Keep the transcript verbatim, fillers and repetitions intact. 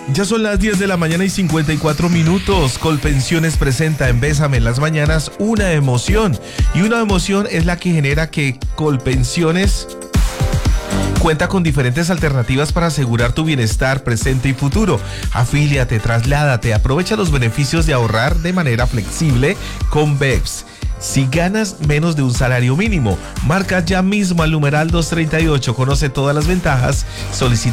Ya son las diez de la mañana y cincuenta y cuatro minutos. Colpensiones presenta en Bésame en las mañanas una emoción. Y una emoción es la que genera que Colpensiones cuenta con diferentes alternativas para asegurar tu bienestar presente y futuro. Afíliate, trasládate, aprovecha los beneficios de ahorrar de manera flexible con B E P S. Si ganas menos de un salario mínimo, marca ya mismo al numeral doscientos treinta y ocho, conoce todas las ventajas, solicita